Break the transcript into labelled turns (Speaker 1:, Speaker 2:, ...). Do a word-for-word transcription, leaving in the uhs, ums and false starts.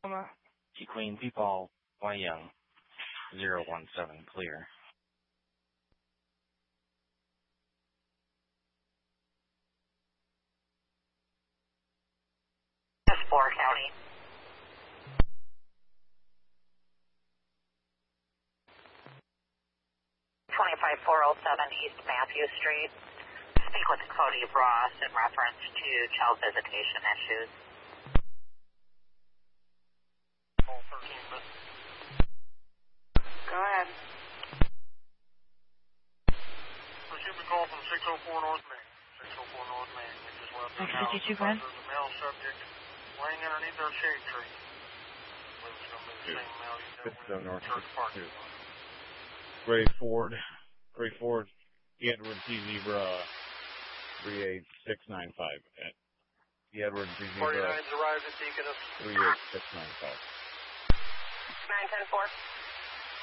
Speaker 1: T Queen People Y Young zero one seven clear.
Speaker 2: Four County. twenty-five four oh seven East Matthew Street. Speak with Cody Ross in reference to child visitation issues.
Speaker 3: Call thirteen, but...
Speaker 2: Go ahead.
Speaker 3: Received a call from six oh four North Main. six oh four North Main. We just left the house.
Speaker 4: six fifty-two,
Speaker 3: There's a male subject laying underneath our shade tree. It's going to be the same male you dealt with in the church parking lot.
Speaker 5: Gray Ford, Gray Ford, Edward T Zebra, three eight six nine five. Edward T Zebra,
Speaker 3: forty-nine's arrived at Deaconess.
Speaker 5: three eight six nine five.
Speaker 2: nine ten four.